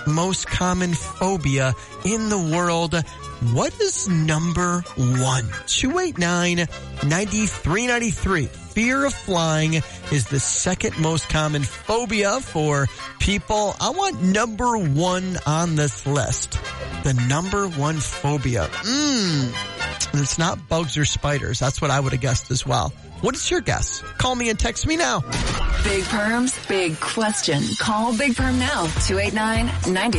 most common phobia in the world. What is number 1? 289-9393. Fear of flying is the second most common phobia for people. I want number 1 on this list. The number 1 phobia. It's not bugs or spiders. That's what I would have guessed as well. What is your guess? Call me and text me now. Big Perm's Big Question. Call Big Perm now. 289-9393.